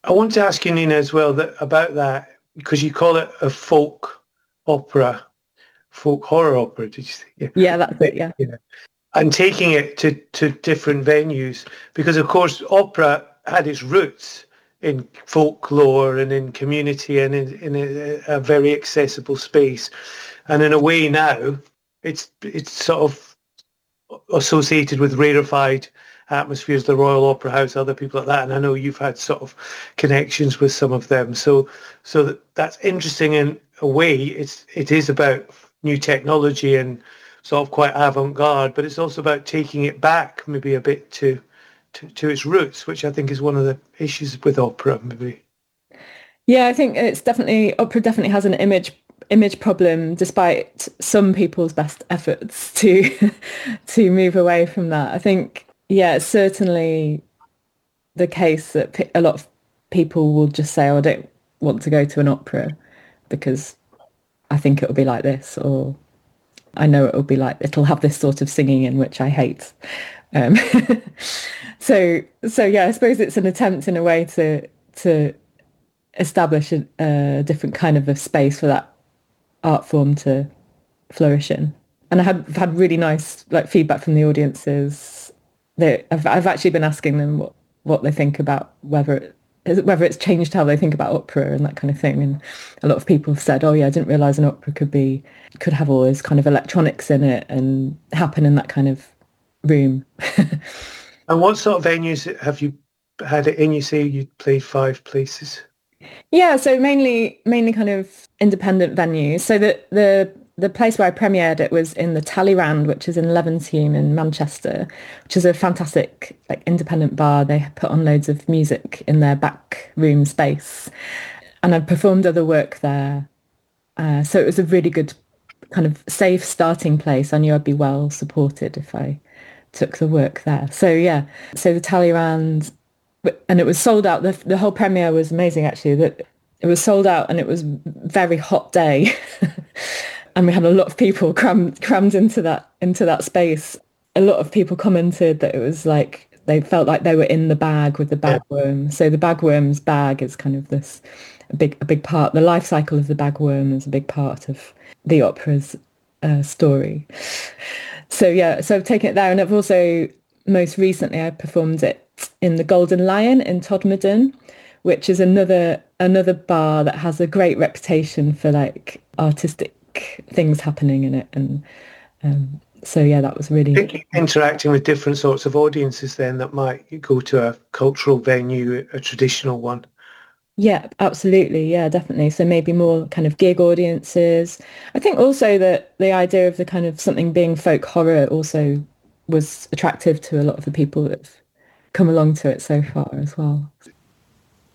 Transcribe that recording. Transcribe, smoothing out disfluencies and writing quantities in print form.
I want to ask you, Nina, as well about that because you call it a folk opera, folk horror opera. Did you say? Yeah. Yeah, that's it. Yeah. Yeah. And taking it to different venues because, of course, opera had its roots in folklore and in community and in a very accessible space. And in a way now, it's sort of associated with rarefied atmospheres, the Royal Opera House, other people like that. And I know you've had sort of connections with some of them. So that's interesting in a way. It is about new technology and sort of quite avant-garde, but it's also about taking it back maybe a bit to its roots, which I think is one of the issues with opera, maybe. Yeah, I think it's definitely opera definitely has an image problem despite some people's best efforts to to move away from that. I think yeah, it's certainly the case that a lot of people will just say, "Oh, I don't want to go to an opera because I think it'll be like this," or "I know it'll be like it'll have this sort of singing in which I hate." Um, so yeah, I suppose it's an attempt in a way to establish a different kind of a space for that art form to flourish in. And I've had really nice like feedback from the audiences. I've actually been asking them what they think about whether it's changed how they think about opera and that kind of thing. And a lot of people have said, "Oh yeah, I didn't realize an opera could have all this kind of electronics in it and happen in that kind of room." And what sort of venues have you had it in? You say you played 5 places. Yeah, so mainly kind of independent venues. So the place where I premiered it was in the Talleyrand, which is in Levantine in Manchester, which is a fantastic like independent bar. They put on loads of music in their back room space, and I performed other work there. So it was a really good kind of safe starting place. I knew I'd be well supported if I took the work there. So yeah, so the Talleyrand, and it was sold out. The whole premiere was amazing actually. That it was sold out and it was very hot day, and we had a lot of people crammed into that space. A lot of people commented that it was like they felt like they were in the bag with the Yeah. bagworm. So the bagworm's bag is kind of this a big part. The life cycle of the bagworm is a big part of the opera's story. So yeah, so I've taken it there, and I've also most recently I performed it in the Golden Lion in Todmorden, which is another bar that has a great reputation for like artistic things happening in it, and so yeah, that was I really think you're interacting with different sorts of audiences then that might go to a cultural venue, a traditional one. yeah, absolutely, yeah, definitely. So maybe more kind of gig audiences. I think also that the idea of the kind of something being folk horror also was attractive to a lot of the people that have come along to it so far as well.